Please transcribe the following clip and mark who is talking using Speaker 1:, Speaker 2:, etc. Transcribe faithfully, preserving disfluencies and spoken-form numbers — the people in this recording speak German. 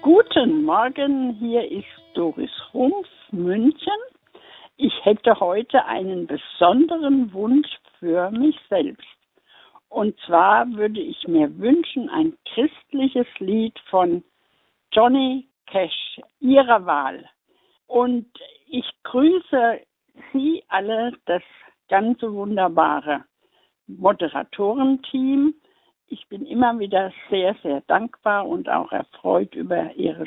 Speaker 1: Guten Morgen, hier ist Doris Rumpf, München. Ich hätte heute einen besonderen Wunsch für mich selbst. Und zwar würde ich mir wünschen, ein christliches Lied von Johnny Cash, Ihrer Wahl. Und ich grüße Sie alle, das ganze wunderbare Moderatorenteam. Ich bin immer wieder sehr, sehr dankbar und auch erfreut über Ihre